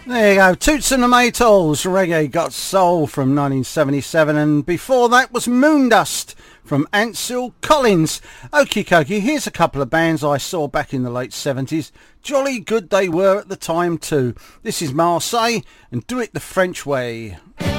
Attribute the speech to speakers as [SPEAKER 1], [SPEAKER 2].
[SPEAKER 1] There you go, Toots and the Maytals, Reggae Got Soul from 1977, and before that was Moondust from Ansel Collins. Okie dokie, here's a couple of bands I saw back in the late 70s. Jolly good they were at the time too. This is Marseille and Do It the French Way.